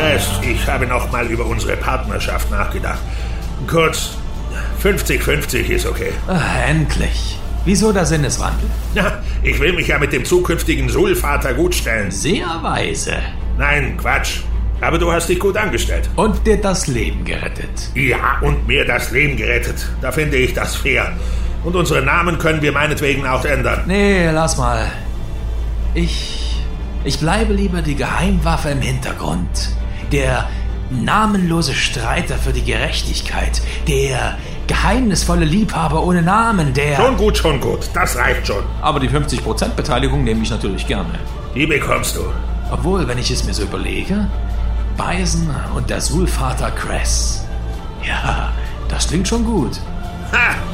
Cress, ich habe noch mal über unsere Partnerschaft nachgedacht. Kurz, 50-50 ist okay. Endlich. Wieso der Sinneswandel? Ja, ich will mich ja mit dem zukünftigen Sul-Vater gutstellen. Sehr weise. Nein, Quatsch. Aber du hast dich gut angestellt. Und dir das Leben gerettet. Ja, und mir das Leben gerettet. Da finde ich das fair. Und unsere Namen können wir meinetwegen auch ändern. Nee, lass mal. Ich bleibe lieber die Geheimwaffe im Hintergrund. Der namenlose Streiter für die Gerechtigkeit. Der geheimnisvolle Liebhaber ohne Namen, der... Schon gut. Das reicht schon. Aber die 50% Beteiligung nehme ich natürlich gerne. Die bekommst du. Obwohl, wenn ich es mir so überlege, Bison und der Sul-Vater Cress. Ja, das klingt schon gut. Ha!